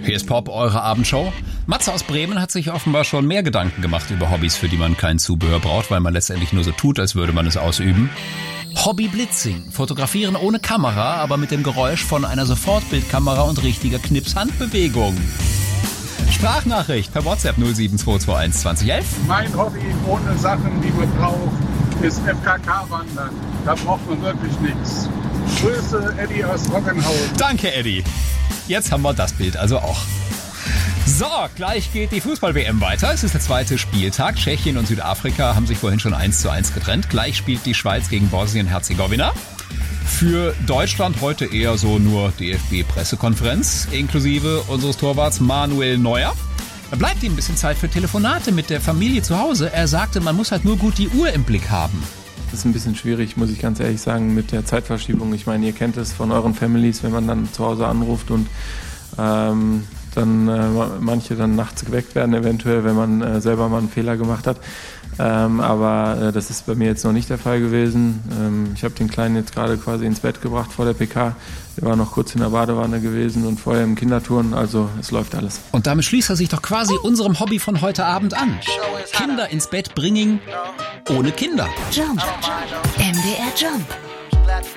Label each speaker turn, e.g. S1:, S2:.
S1: Hier ist Pop, eure Abendshow. Matze aus Bremen hat sich offenbar schon mehr Gedanken gemacht über Hobbys, für die man kein Zubehör braucht, weil man letztendlich nur so tut, als würde man es ausüben. Hobby Blitzing. Fotografieren ohne Kamera, aber mit dem Geräusch von einer Sofortbildkamera und richtiger Knipshandbewegung. Sprachnachricht per WhatsApp 07221 2011.
S2: Mein Hobby ohne Sachen, die man braucht, ist FKK-Wandern. Da braucht man wirklich nichts. Grüße, Eddie aus Roggenhausen.
S1: Danke, Eddie. Jetzt haben wir das Bild also auch. So, gleich geht die Fußball-WM weiter. Es ist der zweite Spieltag. Tschechien und Südafrika haben sich vorhin schon 1:1 getrennt. Gleich spielt die Schweiz gegen Bosnien-Herzegowina. Für Deutschland heute eher so nur DFB-Pressekonferenz, inklusive unseres Torwarts Manuel Neuer. Da bleibt ihm ein bisschen Zeit für Telefonate mit der Familie zu Hause. Er sagte, man muss halt nur gut die Uhr im Blick haben.
S3: Das ist ein bisschen schwierig, muss ich ganz ehrlich sagen, mit der Zeitverschiebung. Ich meine, ihr kennt es von euren Families, wenn man dann zu Hause anruft und dann manche dann nachts geweckt werden, eventuell, wenn man selber mal einen Fehler gemacht hat. Aber das ist bei mir jetzt noch nicht der Fall gewesen. Ich habe den Kleinen jetzt gerade quasi ins Bett gebracht vor der PK. Der war noch kurz in der Badewanne gewesen und vorher im Kinderturnen, also es läuft alles.
S1: Und damit schließt er sich doch quasi unserem Hobby von heute Abend an. Kinder ins Bett bringen ohne Kinder.
S4: Jump. MDR Jump.